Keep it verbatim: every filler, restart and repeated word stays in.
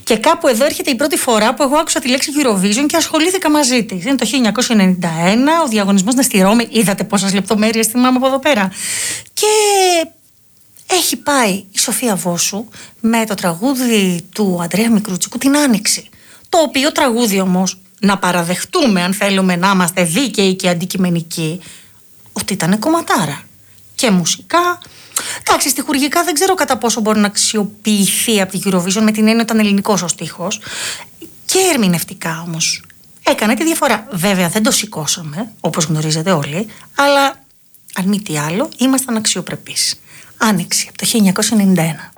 Και κάπου εδώ έρχεται η πρώτη φορά που εγώ άκουσα τη λέξη Eurovision και ασχολήθηκα μαζί της. Είναι το χίλια εννιακόσια ενενήντα ένα, ο διαγωνισμός είναι στη Ρώμη. Είδατε πόσες λεπτομέρειες θυμάμαι από εδώ πέρα. Και έχει πάει η Σοφία Βόσου με το τραγούδι του Ανδρέα Μικρούτσικου, την Άνοιξη. Το οποίο τραγούδι όμως, να παραδεχτούμε αν θέλουμε να είμαστε δίκαιοι και αντικειμενικοί, ότι ήταν κομματάρα. Και μουσικά. Εντάξει, στιχουργικά δεν ξέρω κατά πόσο μπορεί να αξιοποιηθεί από την Eurovision, με την έννοια ότι ήταν ελληνικός ο στίχος. Και ερμηνευτικά όμως έκανε τη διαφορά. Βέβαια δεν το σηκώσαμε, όπως γνωρίζετε όλοι, αλλά αν μη τι άλλο ήμασταν αξιοπρεπείς. Άνοιξη από το χίλια εννιακόσια ενενήντα ένα.